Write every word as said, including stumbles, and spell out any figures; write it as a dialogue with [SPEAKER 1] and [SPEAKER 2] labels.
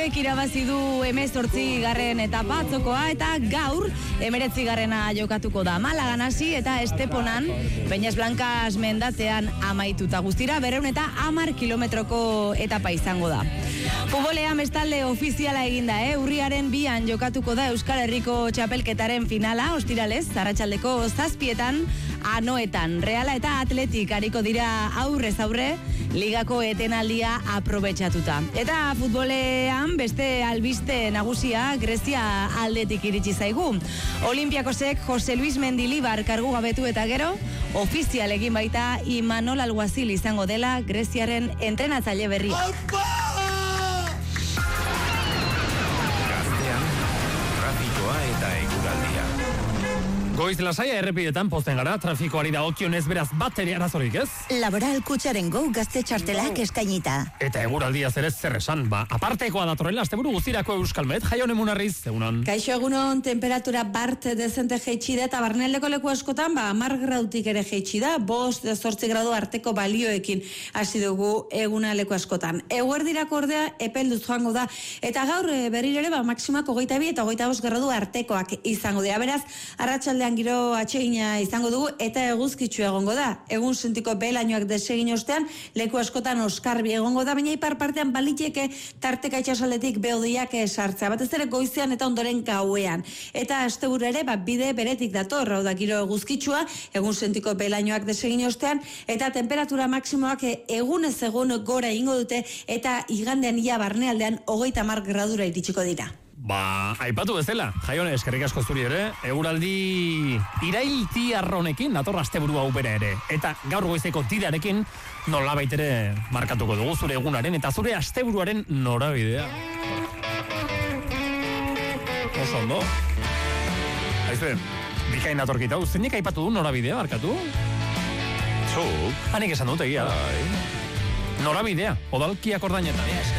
[SPEAKER 1] Bilbaok irabazi du hemezortzi garren etapa atzokoa eta gaur hemeretzi garrena jokatuko da. Malagan hasi eta Esteponan Peñas Blancas mendatean amaituta, guztira berrehun eta hamar kilometroko etapa izango da. Futbolean bestalde ofiziala eginda, eh? Urriaren bian jokatuko da Euskal Herriko txapelketaren finala, ostiralez, arratsaldeko zazpietan, Anoetan. Reala eta Atletik ariko dira aurrez aurre, ligako etenaldia aprobetxatuta. Eta futbolean beste albiste nagusia Grezia aldetik iritsi zaigu. Olimpiakosek Jose Luis Mendilibar kargu gabetu eta gero, ofizial egin baita Imanol Alguazil izango dela Greziaren entrenatzaile berria.
[SPEAKER 2] Gaztean, trafikoa eta eguraldia. Goiz lasaia errepidetan pozten gara, trafikoari dagokionez beraz bat ere arazorik, ez?
[SPEAKER 3] Laboral Kutxaren Go gazte txartelak eskainita.
[SPEAKER 2] Eta eguraldia zer ez zer esan, ba, apartekoa datorrela asteburu guztirako Euskalmet, Jaion Emunarriz, egunon.
[SPEAKER 4] Kaixo egunon, temperatura bart dezente jeitsi da, eta barnealdeko leku askotan, ba, amar gradutik ere jeitsi da, bost, zortzi gradu arteko balioekin hasi dugu eguna leku askotan. Eguerdirako ordea epelduz joango da, eta gaur berriro ere, ba, maksimak hogeita bi eta hogeita bost gradu artekoak izango dira. Beraz, arratsalde giro atsegina izango dugu eta eguzkitsu egongo da. Egun sentiko belainoak desegin ostean, leku askotan oskarbi egongo da, baina ipar partean baliteke tarteka itxasaldetik beodiak sartzea, batez ere goizean eta ondoren gauean. Eta asteburu ere, ba, bide beretik dator, hau da giro eguzkitsua, egun sentiko belainoak desegin ostean, eta temperatura maksimoak egunez egun gora ingo dute, eta igandean ia barnealdean hogeita hamar gradura iritsiko dira.
[SPEAKER 2] Ba, aipatu bezala, Jaione, eskerrik asko zuri ere, eguraldi irailti arronekin, nator asteburu hau bera ere, eta gaur goizeko tidarekin nolabait ere markatuko dugu zure egunaren eta zure asteburuaren norabidea. Oso ondo. Aizue, bikain natorkita, zeinek aipatu du norabidea, markatu? Zuk. Hanik esan dut egia. Norabidea, odalkiak ordainetan.